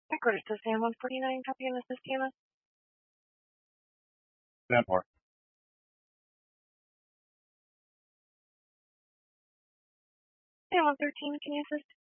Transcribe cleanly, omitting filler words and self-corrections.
Recorder to Sam 149, copy and assist Anna. Stanmore. Sam 113, can you assist?